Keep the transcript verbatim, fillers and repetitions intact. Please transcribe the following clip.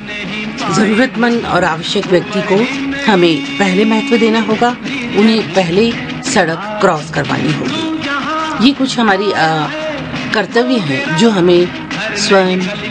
जरूरतमंद और आवश्यक व्यक्ति को हमें पहले महत्व देना होगा, उन्हें पहले सड़क क्रॉस करवानी होगी। ये कुछ हमारी कर्तव्य हैं जो हमें स्वयं